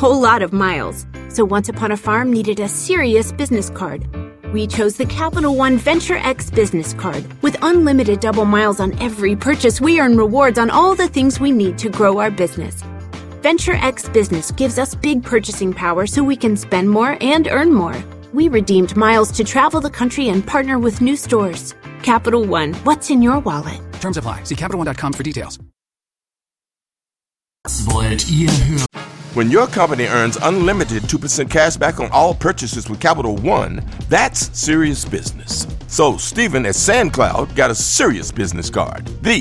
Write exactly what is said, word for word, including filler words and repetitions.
whole lot of miles. So Once Upon a Farm needed a serious business card. We chose the Capital One Venture X business card. With unlimited double miles on every purchase, we earn rewards on all the things we need to grow our business. Venture X Business gives us big purchasing power so we can spend more and earn more. We redeemed miles to travel the country and partner with new stores. Capital One, what's in your wallet? Terms apply. See Capital One dot com for details. Wollt ihr hören? When your company earns unlimited two percent cash back on all purchases with Capital One, that's serious business. So Stephen at SandCloud got a serious business card. The